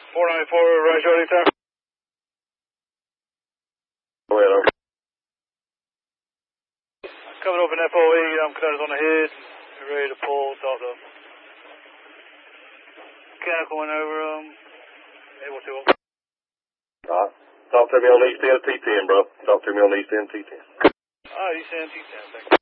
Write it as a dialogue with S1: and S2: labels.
S1: 494, right, Charlie, time.
S2: Go ahead, over.
S1: Coming up in FOE, cutters on the head. We're ready to pull, talk to mechanical went over, able to.
S2: Alright. Talk to me on East End T10, bro. Talk to me on East End T10.
S1: East End T10, thank you.